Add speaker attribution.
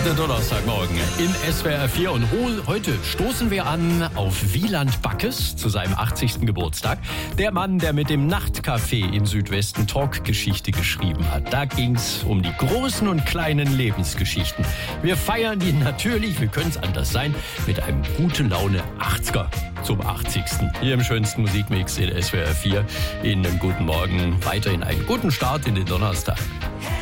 Speaker 1: Der Donnerstagmorgen im SWR 4 und heute stoßen wir an auf Wieland Backes zu seinem 80. Geburtstag. Der Mann, der mit dem Nachtcafé im Südwesten Talkgeschichte geschrieben hat. Da ging's um die großen und kleinen Lebensgeschichten. Wir feiern ihn natürlich, wie könnte es anders sein, mit einem gute Laune 80er zum 80. Hier im schönsten Musikmix in SWR 4. Ihnen einen guten Morgen, weiterhin einen guten Start in den Donnerstag.